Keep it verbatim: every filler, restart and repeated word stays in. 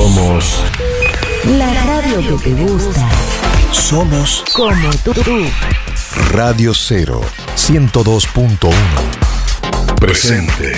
Somos la radio que te gusta. Somos Como tú. Radio Cero ciento dos punto uno. Presente.